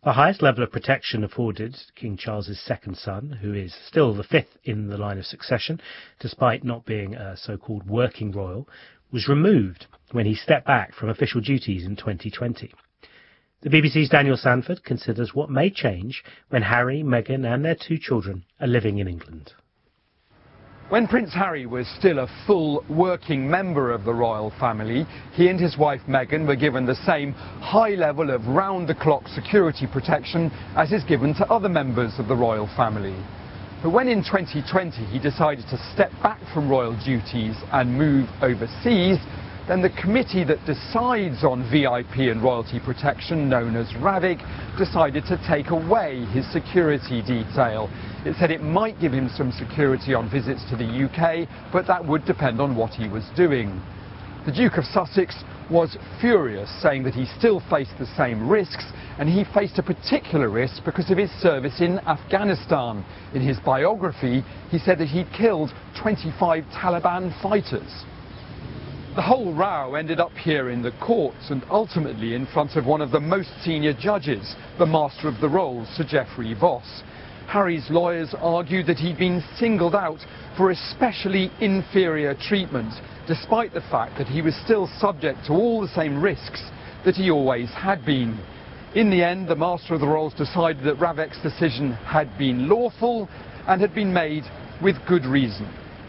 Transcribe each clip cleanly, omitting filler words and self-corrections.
The highest level of protection afforded King Charles's second son, who is still the fifth in the line of succession, despite not being a so-called working royal, was removed when he stepped back from official duties in 2020. The BBC's Daniel Sanford considers what may change when Harry, Meghan and their two children are living in England. When Prince Harry was still a full working member of the royal family, he and his wife Meghan were given the same high level of round-the-clock security protection as is given to other members of the royal family. But when in 2020 he decided to step back from royal duties and move overseas, then the committee that decides on VIP and royalty protection, known as RAVIC, decided to take away his security detail. It said it might give him some security on visits to the UK, but that would depend on what he was doing. The Duke of Sussex was furious, saying that he still faced the same risks, and he faced a particular risk because of his service in Afghanistan. In his biography, he said that he'd killed 25 Taliban fighters. The whole row ended up here in the courts and ultimately in front of one of the most senior judges, the Master of the Rolls, Sir Geoffrey Voss. Harry's lawyers argued that he'd been singled out for especially inferior treatment, despite the fact that he was still subject to all the same risks that he always had been. In the end, the Master of the Rolls decided that RAVIC's decision had been lawful and had been made with good reason.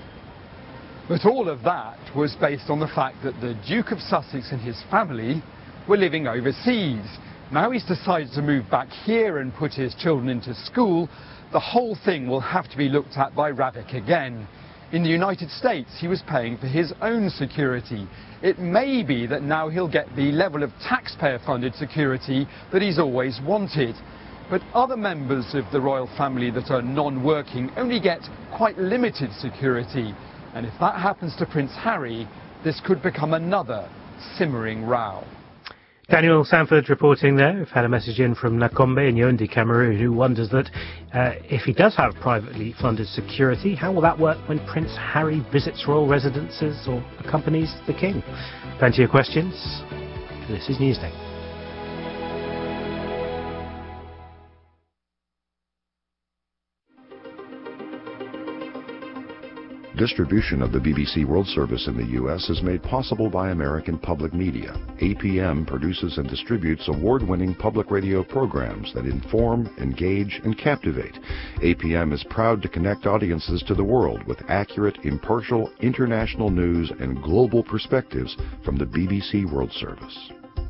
But all of that was based on the fact that the Duke of Sussex and his family were living overseas. Now he's decided to move back here and put his children into school. The whole thing will have to be looked at by RAVIC again. In the United States, he was paying for his own security. It may be that now he'll get the level of taxpayer-funded security that he's always wanted. But other members of the royal family that are non-working only get quite limited security. And if that happens to Prince Harry, this could become another simmering row. Daniel Sanford reporting there. We've had a message in from Nakombe in Yaoundé, Cameroon, who wonders that if he does have privately funded security, how will that work when Prince Harry visits royal residences or accompanies the King? Plenty of questions. This is Newsday. Distribution of the BBC World Service in the U.S. is made possible by American Public Media. APM produces and distributes award-winning public radio programs that inform, engage, and captivate. APM is proud to connect audiences to the world with accurate, impartial, international news and global perspectives from the BBC World Service.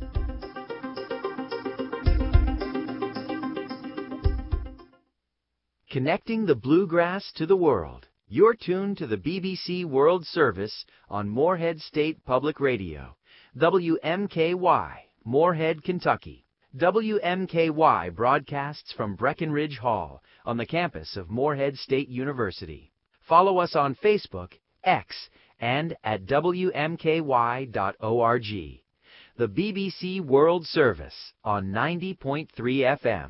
Connecting the bluegrass to the world. You're tuned to the BBC World Service on Morehead State Public Radio, WMKY, Morehead, Kentucky. WMKY broadcasts from Breckenridge Hall on the campus of Morehead State University. Follow us on Facebook, X, and at WMKY.org. The BBC World Service on 90.3 FM.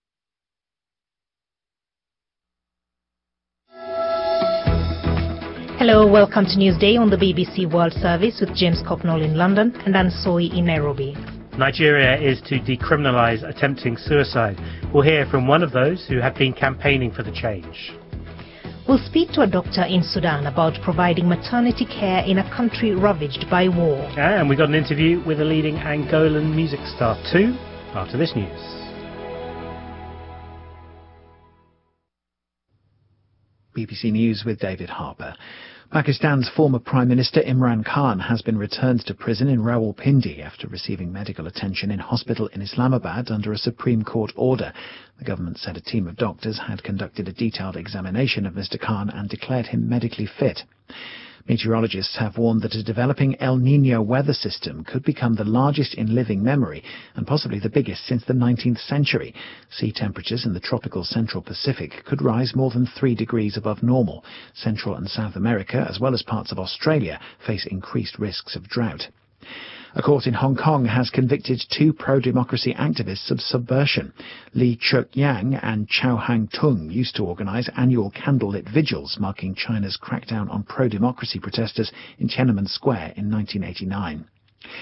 Hello, welcome to Newsday on the BBC World Service with James Copnall in London and Ansoi in Nairobi. Nigeria is to decriminalise attempting suicide. We'll hear from one of those who have been campaigning for the change. We'll speak to a doctor in Sudan about providing maternity care in a country ravaged by war. And we got an interview with a leading Angolan music star too, after this news. BBC News with David Harper. Pakistan's former Prime Minister Imran Khan has been returned to prison in Rawalpindi after receiving medical attention in hospital in Islamabad under a Supreme Court order. The government said a team of doctors had conducted a detailed examination of Mr. Khan and declared him medically fit. Meteorologists have warned that a developing El Niño weather system could become the largest in living memory and possibly the biggest since the 19th century. Sea temperatures in the tropical Central Pacific could rise more than 3 degrees above normal. Central and South America, as well as parts of Australia, face increased risks of drought. A court in Hong Kong has convicted 2 pro-democracy activists of subversion. Li Chuk-yang and Chow Hang-tung used to organize annual candlelit vigils marking China's crackdown on pro-democracy protesters in Tiananmen Square in 1989.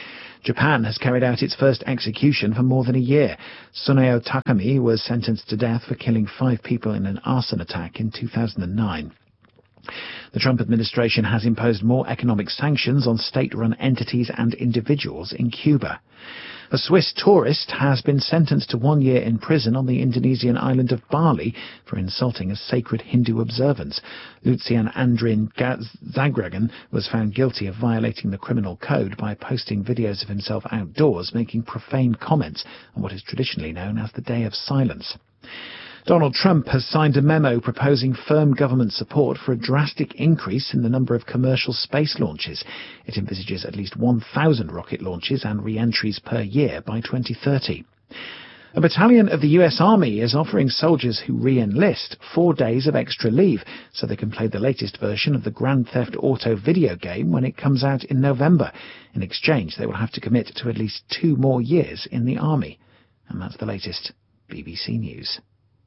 Japan has carried out its first execution for more than a year. Suneo Takami was sentenced to death for killing 5 people in an arson attack in 2009. The Trump administration has imposed more economic sanctions on state-run entities and individuals in Cuba. A Swiss tourist has been sentenced to 1 year in prison on the Indonesian island of Bali for insulting a sacred Hindu observance. Lucian Andrin Zagragan was found guilty of violating the criminal code by posting videos of himself outdoors making profane comments on what is traditionally known as the Day of Silence. Donald Trump has signed a memo proposing firm government support for a drastic increase in the number of commercial space launches. It envisages at least 1,000 rocket launches and re-entries per year by 2030. A battalion of the US Army is offering soldiers who re-enlist 4 days of extra leave so they can play the latest version of the Grand Theft Auto video game when it comes out in November. In exchange, they will have to commit to at least 2 more years in the Army. And that's the latest BBC News.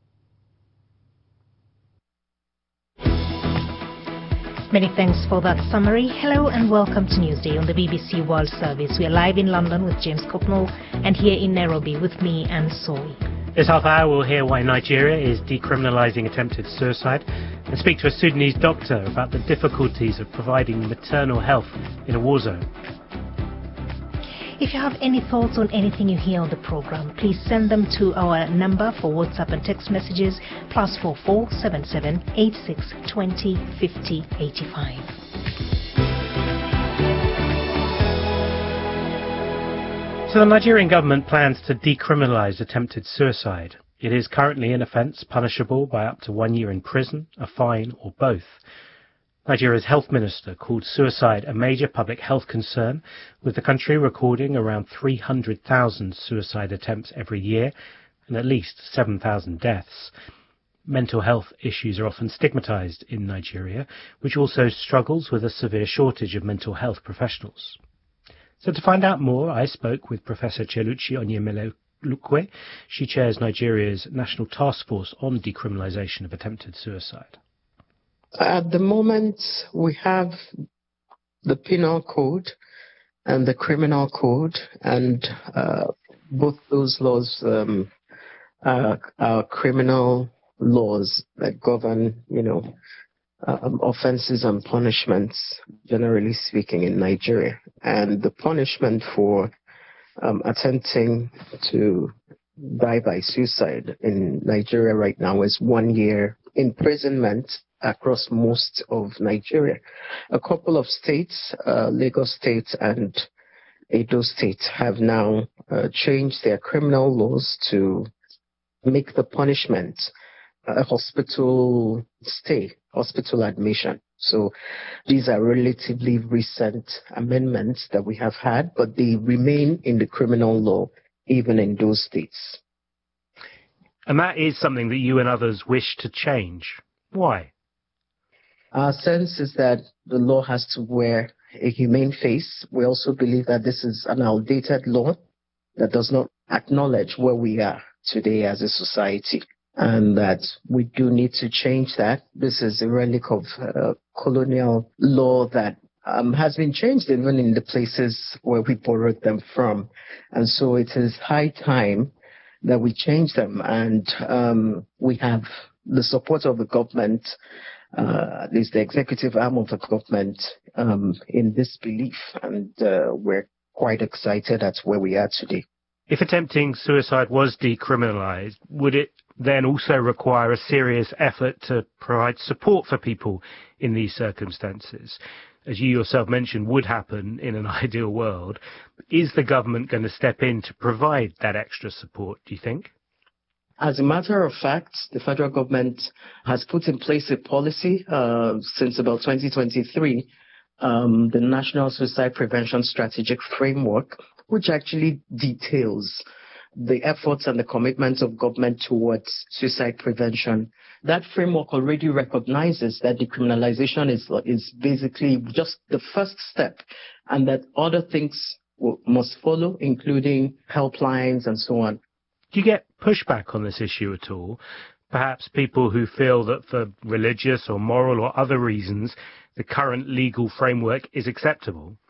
Many thanks for that summary. Hello and welcome to Newsday on the BBC World Service. We are live in London with James Cocknell and here in Nairobi with me and Soy. This half hour we'll hear why Nigeria is decriminalising attempted suicide and speak to a Sudanese doctor about the difficulties of providing maternal health in a war zone. If you have any thoughts on anything you hear on the programme, please send them to our number for WhatsApp and text messages, +44 77 86 20 50 85. So the Nigerian government plans to decriminalise attempted suicide. It is currently an offence punishable by up to 1 year in prison, a fine or both. Nigeria's health minister called suicide a major public health concern, with the country recording around 300,000 suicide attempts every year and at least 7,000 deaths. Mental health issues are often stigmatised in Nigeria, which also struggles with a severe shortage of mental health professionals. So to find out more, I spoke with Professor Cheluchi Onyemele-Lukwe. She chairs Nigeria's National Task Force on Decriminalisation of Attempted Suicide. At the moment, we have the Penal Code and the Criminal Code, and both those laws are criminal laws that govern, offenses and punishments, generally speaking, in Nigeria. And the punishment for attempting to die by suicide in Nigeria right now is 1 year imprisonment across most of Nigeria. A couple of states, Lagos State and Edo State, have now changed their criminal laws to make the punishment a hospital stay, hospital admission. So these are relatively recent amendments that we have had, but they remain in the criminal law even in those states. And that is something that you and others wish to change. Why? Our sense is that the law has to wear a humane face. We also believe that this is an outdated law that does not acknowledge where we are today as a society, and that we do need to change that. This is a relic of colonial law that has been changed even in the places where we borrowed them from. And so it is high time that we change them. And we have the support of the government, at least the executive arm of the government, in this belief. And we're quite excited at where we are today. If attempting suicide was decriminalised, would it then also require a serious effort to provide support for people in these circumstances? As you yourself mentioned, would happen in an ideal world. Is the government going to step in to provide that extra support, do you think? As a matter of fact, the federal government has put in place a policy since about 2023, the National Suicide Prevention Strategic Framework, which actually details the efforts and the commitments of government towards suicide prevention. That framework already recognizes that decriminalization is basically just the first step, and that other things must follow, including helplines and so on. Do you get pushback on this issue at all? Perhaps people who feel that for religious or moral or other reasons, the current legal framework is acceptable?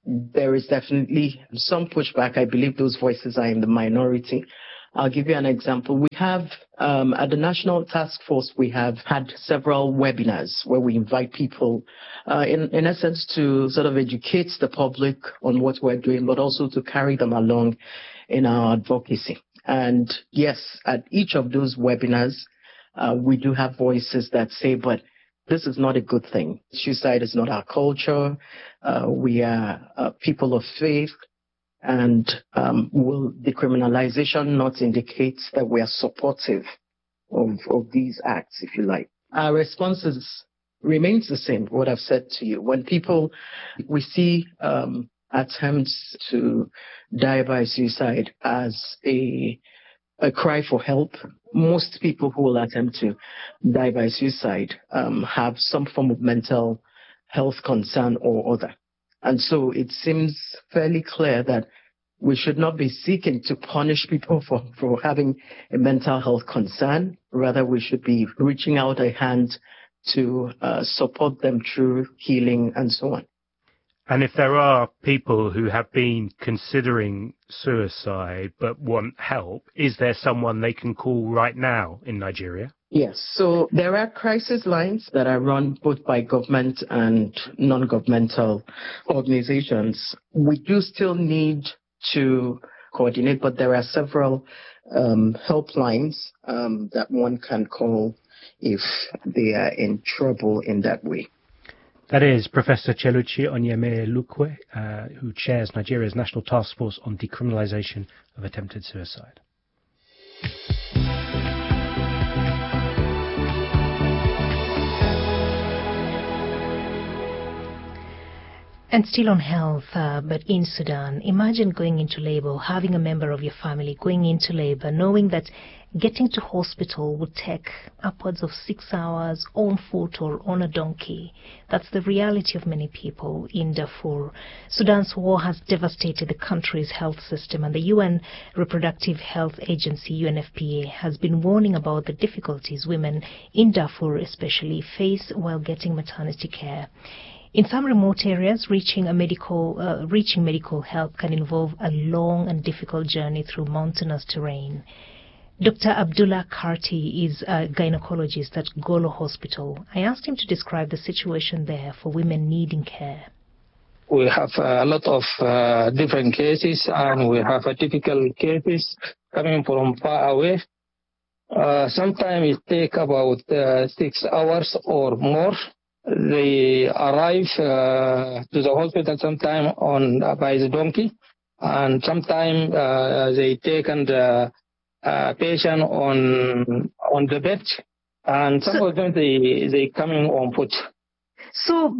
there is definitely some pushback. I believe those voices are in the minority. I'll give you an example. We have, at the National Task Force, we have had several webinars where we invite people, in essence, to sort of educate the public on what we're doing, but also to carry them along in our advocacy. And yes, at each of those webinars, we do have voices that say, but this is not a good thing. Suicide is not our culture. We are people of faith. And will decriminalization not indicate that we are supportive of these acts, if you like? Our responses remains the same, what I've said to you. When we see attempts to die by suicide as a cry for help. Most people who will attempt to die by suicide have some form of mental health concern or other. And so it seems fairly clear that we should not be seeking to punish people for having a mental health concern. Rather, we should be reaching out a hand to support them through healing and so on. And if there are people who have been considering suicide but want help, is there someone they can call right now in Nigeria? Yes. So there are crisis lines that are run both by government and non-governmental organizations. We do still need to coordinate, but there are several helplines that one can call if they are in trouble in that way. That is Professor Cheluchi Onyeme-Lukwe, who chairs Nigeria's National Task Force on Decriminalization of Attempted Suicide. And still on health, but in Sudan, imagine going into labor, having a member of your family going into labor, knowing that getting to hospital would take upwards of 6 hours on foot or on a donkey. That's the reality of many people in Darfur. Sudan's war has devastated the country's health system, and the UN Reproductive Health Agency, UNFPA, has been warning about the difficulties women in Darfur especially face while getting maternity care. In some remote areas, reaching medical help can involve a long and difficult journey through mountainous terrain. Dr. Abdullah Karti is a gynecologist at Golo Hospital. I asked him to describe the situation there for women needing care. We have a lot of different cases, and we have difficult cases coming from far away. Sometimes it takes about 6 hours or more. They arrive to the hospital sometime by the donkey, and sometimes they take the patient on the bed, and some of them they coming on foot. So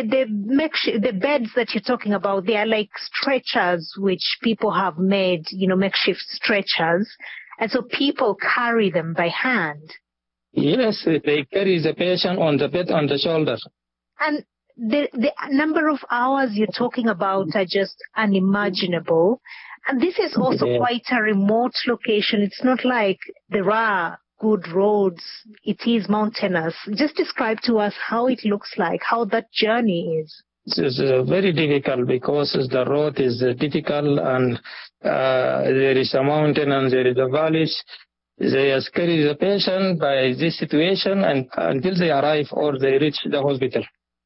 the beds that you're talking about, they are like stretchers which people have made, makeshift stretchers, and so people carry them by hand. Yes, they carry the patient on the bed on the shoulder. And the number of hours you're talking about are just unimaginable. And this is also quite a remote location. It's not like there are good roads. It is mountainous. Just describe to us how it looks like, how that journey is. It's very difficult because the road is difficult, and there is a mountain and there is a valley. They carry the patient by this situation and until they arrive or they reach the hospital.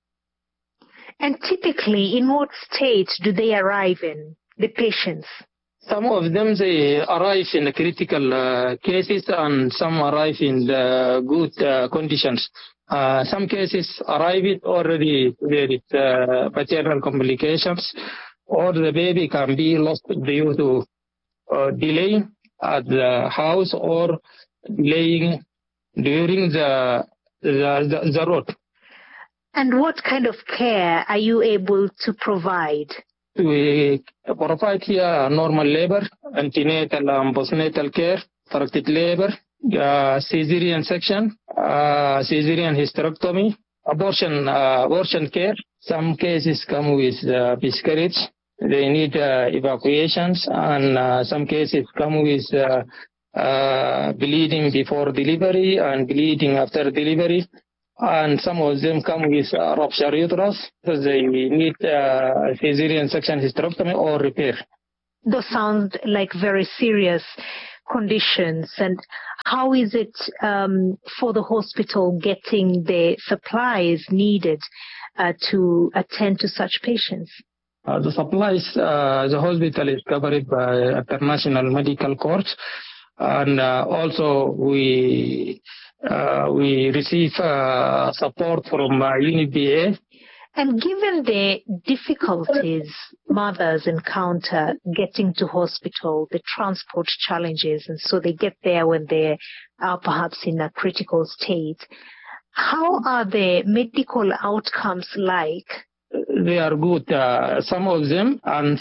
And typically, in what state do they arrive in, the patients? Some of them, they arrive in the critical cases, and some arrive in the good conditions. Some cases arrive it already with maternal complications, or the baby can be lost due to delay at the house or delaying during the road. And what kind of care are you able to provide? We provide here normal labor, antenatal and postnatal care, corrected labor, cesarean section, cesarean hysterectomy, abortion care. Some cases come with miscarriage. They need evacuations, and some cases come with bleeding before delivery and bleeding after delivery. and some of them come with ruptured uterus, so they need cesarean section hysterectomy or repair. Those sound like very serious conditions. And how is it for the hospital getting the supplies needed to attend to such patients? The supplies, the hospital is covered by International Medical Corps, and also we receive support from UNIPA. And given the difficulties mothers encounter getting to hospital, the transport challenges, and so they get there when they are perhaps in a critical state, how are the medical outcomes like? They are good. Some of them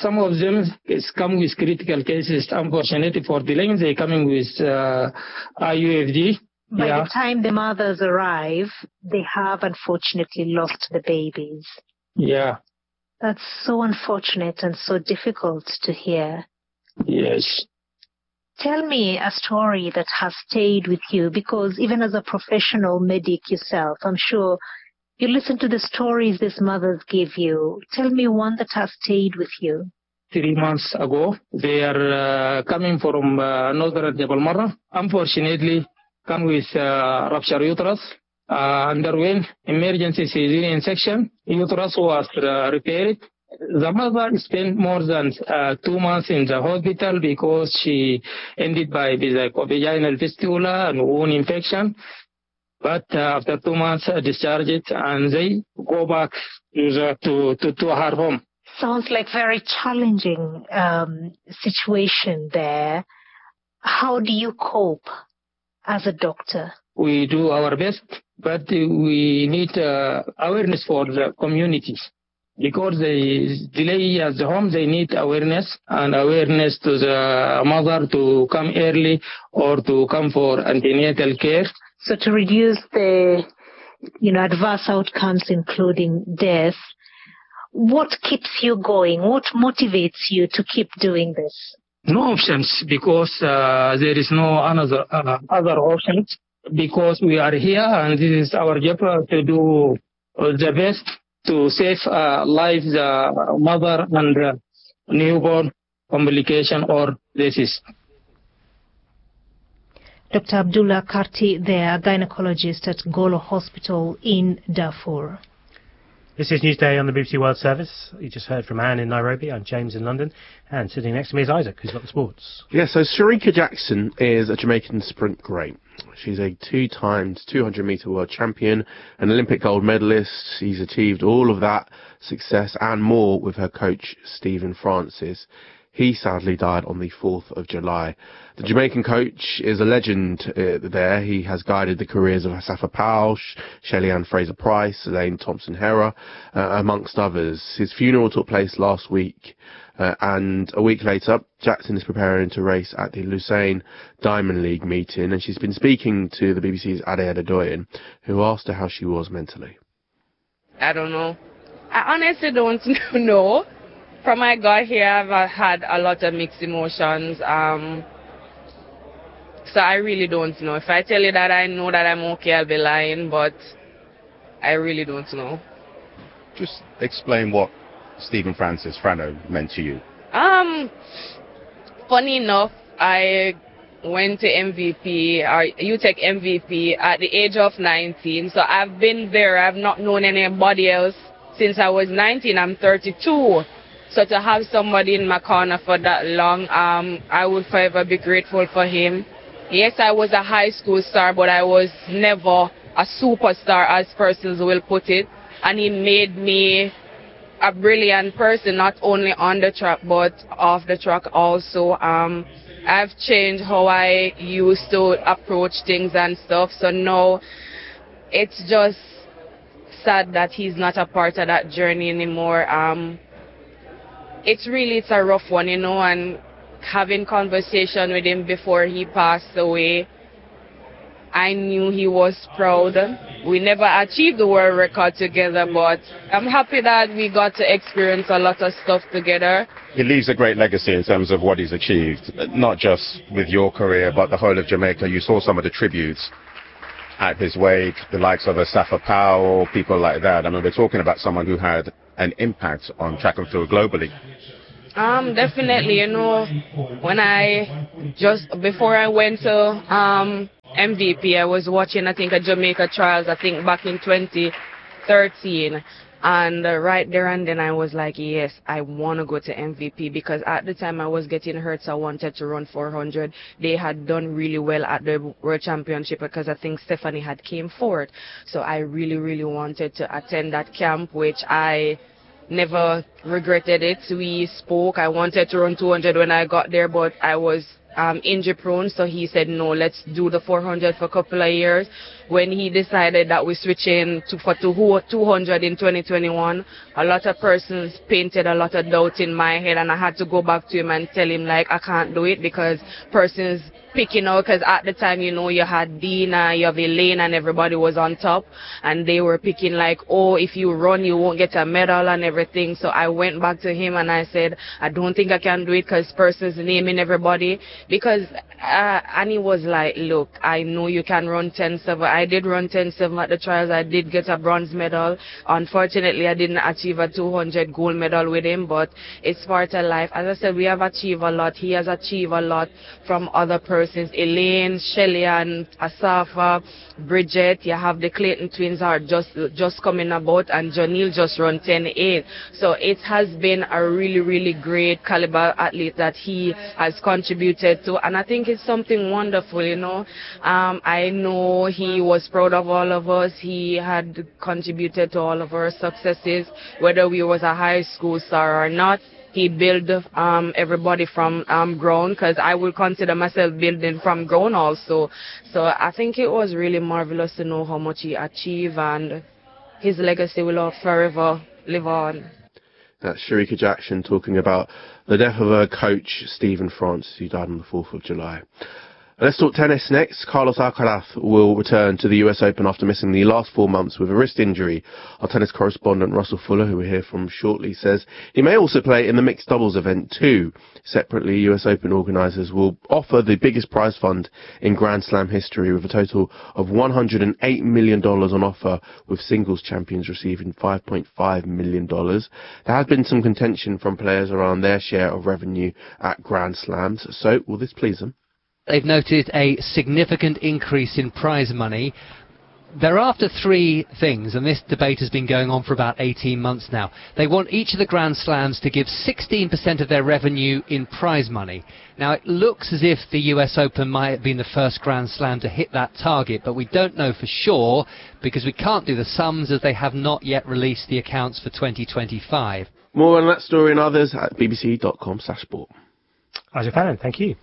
come with critical cases. Unfortunately for the ladies, they coming with IUFG. By the time the mothers arrive, they have unfortunately lost the babies. Yeah. That's so unfortunate and so difficult to hear. Yes. Tell me a story that has stayed with you, because even as a professional medic yourself, I'm sure you listen to the stories these mothers give you. Tell me one that has stayed with you. 3 months ago, they are coming from northern Jabal Marra. Unfortunately, come with ruptured uterus. Underwent emergency cesarean section. Uterus was repaired. The mother spent more than 2 months in the hospital because she ended by vaginal fistula and wound infection. But after 2 months, discharged, and they go back to her home. Sounds like very challenging situation there. How do you cope as a doctor? We do our best, but we need awareness for the communities. Because they delay at the home, they need awareness and awareness to the mother to come early or to come for antenatal care. So to reduce the adverse outcomes, including death, what keeps you going? What motivates you to keep doing this? No options, because there is no other options, because we are here and this is our job to do the best to save life, the mother and newborn complication or disease. Dr. Abdullah Karti, there, gynecologist at Golo Hospital in Darfur. This is Newsday on the BBC World Service. You just heard from Anne in Nairobi. I'm James in London. And sitting next to me is Isaac, who's got the sports. Yeah, so Sharika Jackson is a Jamaican sprint great. She's a 2-time 200-metre world champion, an Olympic gold medalist. She's achieved all of that success and more with her coach, Stephen Francis. He sadly died on the 4th of July. The Jamaican coach is a legend there. He has guided the careers of Safa Powell, Shelly-Ann Fraser-Price, Elaine Thompson-Herah, amongst others. His funeral took place last week, and a week later, Jackson is preparing to race at the Lucerne Diamond League meeting, and she's been speaking to the BBC's Ade Adedoyin, who asked her how she was mentally. I don't know. I honestly don't know. From I got here, I've had a lot of mixed emotions. So I really don't know. If I tell you that I know that I'm okay, I'll be lying, but I really don't know. Just explain what Stephen Francis Frano meant to you. Funny enough, I went to MVP, or UTech MVP, at the age of 19. So I've been there. I've not known anybody else since I was 19. I'm 32. So to have somebody in my corner for that long, I would forever be grateful for him. Yes, I was a high school star, but I was never a superstar, as persons will put it. And he made me a brilliant person, not only on the track, but off the track also. I've changed how I used to approach things and stuff. So now it's just sad that he's not a part of that journey anymore. It's a rough one, and having conversation with him before he passed away, I knew he was proud. We never achieved the world record together, but I'm happy that we got to experience a lot of stuff together. He leaves a great legacy in terms of what he's achieved, not just with your career, but the whole of Jamaica. You saw some of the tributes. at his wake, the likes of Asafa Powell, people like that? I mean, we're talking about someone who had an impact on track and field globally. Definitely, you know, before I went to MVP, I was watching, I think, a Jamaica trials, I think back in 2013. And right there and then I was like, yes, I want to go to MVP, because at the time I was getting hurt, so I wanted to run 400. They had done really well at the World Championship because I think Stephanie had came fourth. So I really, really wanted to attend that camp, which I never regretted it. We spoke. I wanted to run 200 when I got there, but I was injury prone, so he said no, let's do the 400 for a couple of years. When he decided that we're switching for 200 in 2021, a lot of persons painted a lot of doubt in my head, and I had to go back to him and tell him, like, I can't do it because persons picking out, because at the time, you know, you had Dina, you have Elaine, and everybody was on top, and they were picking like, oh, if you run, you won't get a medal and everything. So I went back to him and I said, I don't think I can do it, because persons naming everybody, because and he was like, look, I know you can run 10.7. I did run 10.7 at the trials. I did get a bronze medal. Unfortunately, I didn't achieve a 200 gold medal with him, but it's part of life. As I said, we have achieved a lot. He has achieved a lot from other persons. Elaine, Shelly, and Asafa, Bridget. You have the Clayton twins are just coming about, and Janelle just run 10.8. So it has been a really, really great caliber athlete that he has contributed to, and I think it's something wonderful, you know. I know he was proud of all of us. He had contributed to all of our successes, whether we was a high school star or not. He built everybody from ground, because I will consider myself building from ground also. So I think it was really marvelous to know how much he achieved, and his legacy will forever live on. That's Sharika Jackson talking about the death of her coach, Stephen Francis, who died on the 4th of July. Let's talk tennis next. Carlos Alcaraz will return to the US Open after missing the last 4 months with a wrist injury. Our tennis correspondent Russell Fuller, who we'll hear from shortly, says he may also play in the mixed doubles event too. Separately, US Open organisers will offer the biggest prize fund in Grand Slam history, with a total of $108 million on offer, with singles champions receiving $5.5 million. There has been some contention from players around their share of revenue at Grand Slams, so will this please them? They've noted a significant increase in prize money. They're after three things, and this debate has been going on for about 18 months now. They want each of the Grand Slams to give 16% of their revenue in prize money. Now, it looks as if the US Open might have been the first Grand Slam to hit that target, but we don't know for sure, because we can't do the sums as they have not yet released the accounts for 2025. More on that story and others at bbc.com/sport. Ajay Fallon, thank you.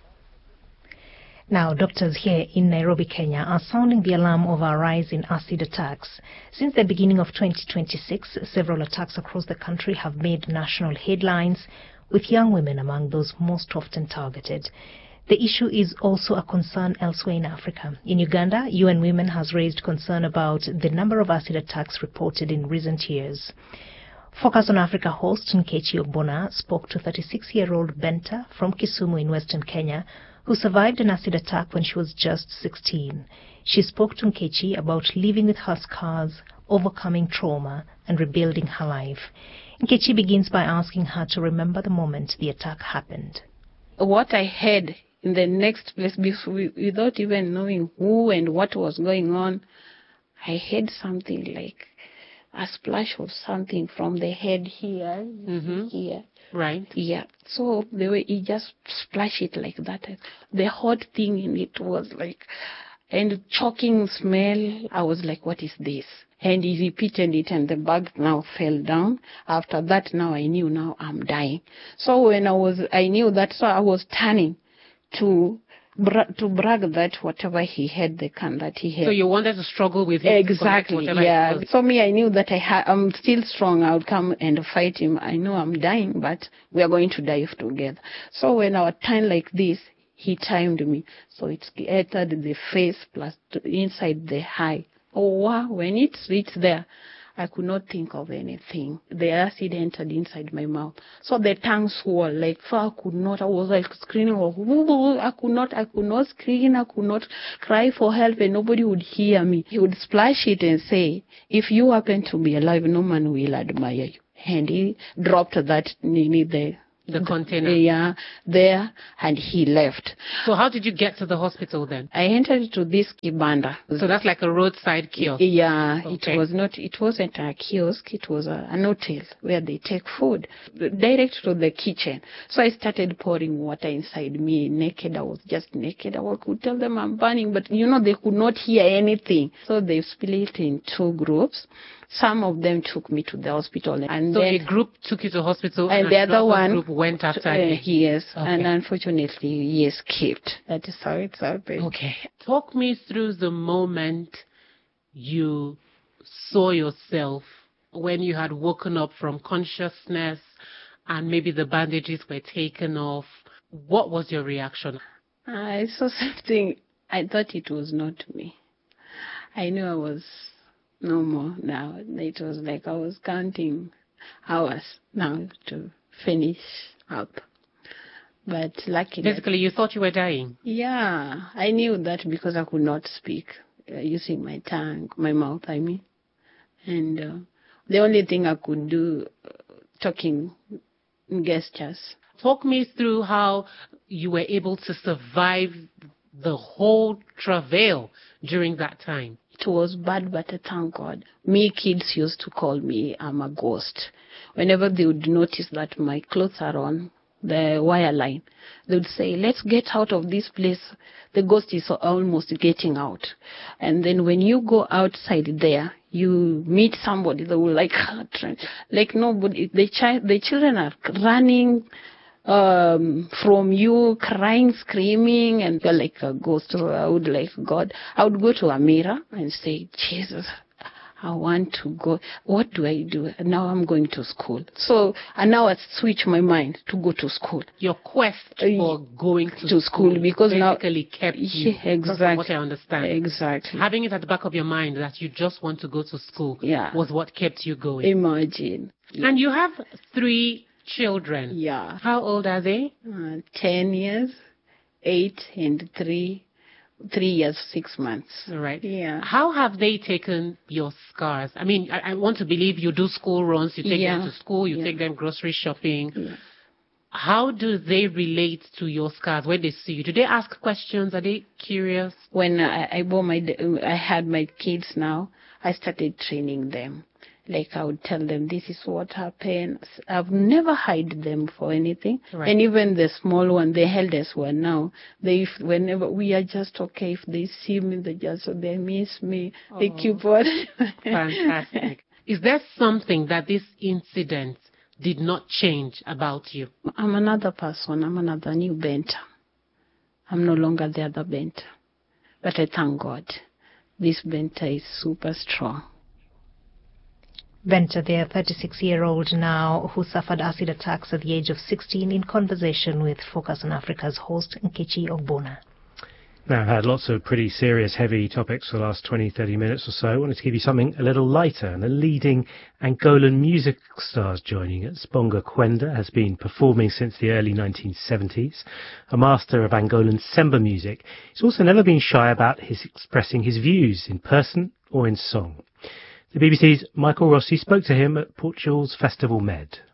Now, doctors here in Nairobi, Kenya are sounding the alarm of a rise in acid attacks. Since the beginning of 2026, several attacks across the country have made national headlines, with young women among those most often targeted. The issue is also a concern elsewhere in Africa. In Uganda, UN Women has raised concern about the number of acid attacks reported in recent years. Focus on Africa host Nkechi Ogbonna spoke to 36-year-old Benta from Kisumu in Western Kenya, who survived an acid attack when she was just 16. She spoke to Nkechi about living with her scars, overcoming trauma, and rebuilding her life. Nkechi begins by asking her to remember the moment the attack happened. What I had in the next place, without even knowing who and what was going on, I had something like a splash of something from the head here, here. Right. Yeah. So the way he just splashed it like that, the hot thing in it was like, and choking smell. I was like, what is this? And he repeated it, and the bag now fell down. After that, now I knew now I'm dying. So when I knew that, so I was turning to brag that whatever he had, the can that he had. So you wanted to struggle with him? Exactly, yeah. So me, I knew that I'm still strong. I would come and fight him. I know I'm dying, but we are going to die together. So when I would turn like this, he timed me. So it entered the face plus inside the eye. Oh, wow. When it reached there, I could not think of anything. The acid entered inside my mouth. So the tongue swelled, like, so I was like screaming, I could not scream, I could not cry for help, and nobody would hear me. He would splash it and say, if you happen to be alive, no man will admire you. And he dropped that the container. Yeah, there, and he left. So how did you get to the hospital then? I entered to this kibanda. So that's like a roadside kiosk? Yeah, okay. It wasn't a kiosk, it was an hotel where they take food, direct to the kitchen. So I started pouring water inside me, naked. I was just naked. I could tell them I'm burning, but they could not hear anything. So they split in 2 groups. Some of them took me to the hospital. And so then, a group took you to hospital and the other one group went after you? Yes, okay. And unfortunately he escaped. That is how it happened. Okay. Talk me through the moment you saw yourself when you had woken up from consciousness and maybe the bandages were taken off. What was your reaction? I saw something. I thought it was not me. I knew I was no more now. It was like I was counting hours now to finish up. But luckily... Basically, you thought you were dying? Yeah, I knew that because I could not speak using my tongue, my mouth, I mean. And the only thing I could do, talking gestures. Talk me through how you were able to survive the whole travail during that time. It was bad, but thank God. Kids used to call me I'm a ghost. Whenever they would notice that my clothes are on the wire line, they would say, let's get out of this place. The ghost is almost getting out. And then when you go outside there, you meet somebody that will like nobody. The children are running from you, crying, screaming, and you're like a ghost. So I would like God. I would go to a mirror and say, Jesus, I want to go. What do I do? And now I'm going to school. So, and now I switch my mind to go to school. Your quest for going to school because basically kept you. Yeah, exactly. From what I understand. Exactly. Having it at the back of your mind that you just want to go to school was what kept you going. Imagine. And you have 3 children. Yeah. How old are they? 10 years, 8, and 3 years, 6 months. All right. Yeah. How have they taken your scars? I mean, I want to believe you do school runs, you take them to school, you take them grocery shopping. Yeah. How do they relate to your scars when they see you? Do they ask questions? Are they curious? When I had my kids now, I started training them. Like I would tell them, this is what happened. I've never hide them for anything. Right. And even the small one, the eldest one now, whenever we are just okay, if they see me, they miss me. They keep on. Fantastic. Is there something that this incident did not change about you? I'm another person. I'm another new Benta. I'm no longer the other Benta. But I thank God. This Benta is super strong. Benta, the 36-year-old now who suffered acid attacks at the age of 16, in conversation with Focus on Africa's host, Nkechi Ogbonna. Now, I've had lots of pretty serious, heavy topics for the last 20-30 minutes or so. I wanted to give you something a little lighter, and the leading Angolan music stars joining us. Bonga Kwenda has been performing since the early 1970s. A master of Angolan semba music, he's also never been shy about expressing his views in person or in song. The BBC's Michael Rossi spoke to him at Portugal's Festival Med.